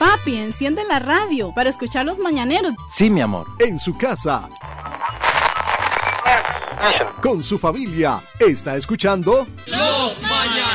Papi, enciende la radio para escuchar los mañaneros. Sí, mi amor. En su casa, con su familia, está escuchando Los Mañaneros.